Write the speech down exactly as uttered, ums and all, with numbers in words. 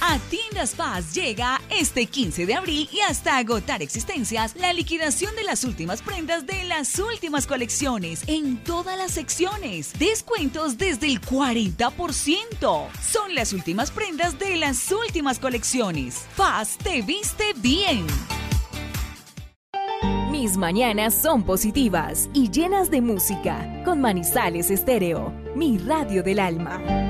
A Tiendas Paz llega este quince de abril y hasta agotar existencias la liquidación de las últimas prendas de las últimas colecciones en todas las secciones. Descuentos desde el cuarenta por ciento. Son las últimas prendas de las últimas colecciones. Paz te viste bien. Mis mañanas son positivas y llenas de música. Con Manizales Estéreo, mi radio del alma.